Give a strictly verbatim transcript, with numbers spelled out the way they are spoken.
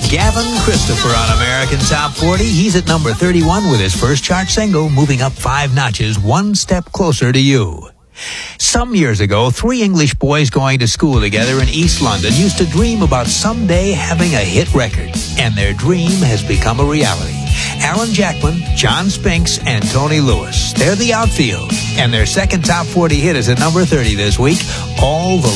Gavin Christopher on American Top forty. He's at number thirty-one with his first chart single, moving up five notches, One Step Closer to You. Some years ago, three English boys going to school together in East London used to dream about someday having a hit record, and their dream has become a reality. Alan Jackman, John Spinks, and Tony Lewis. They're the Outfield, and their second Top forty hit is at number thirty this week, All the